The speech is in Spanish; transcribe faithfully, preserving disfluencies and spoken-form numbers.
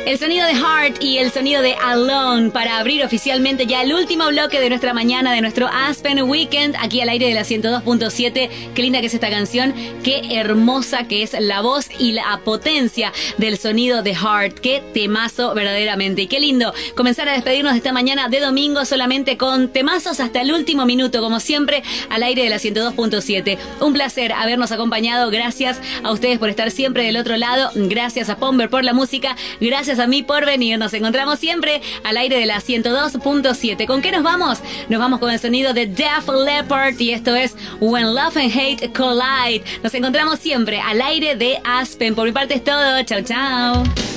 El sonido de Heart y el sonido de Alone para abrir oficialmente ya el último bloque de nuestra mañana, de nuestro Aspen Weekend, aquí al aire de la ciento dos punto siete. Qué linda que es esta canción, qué hermosa que es la voz y la potencia del sonido de Heart. Qué temazo verdaderamente. Y qué lindo comenzar a despedirnos de esta mañana de domingo solamente con temazos hasta el último minuto, como siempre, al aire de la ciento dos punto siete. Un placer habernos acompañado. Gracias a ustedes por estar siempre del otro lado. Gracias a Pomber por la música. Gracias a mí por venir. Nos encontramos siempre al aire de la ciento dos punto siete. ¿Con qué nos vamos? Nos vamos con el sonido de Def Leppard y esto es When Love and Hate Collide. Nos encontramos siempre al aire de Aspen. Por mi parte es todo. Chau, chau.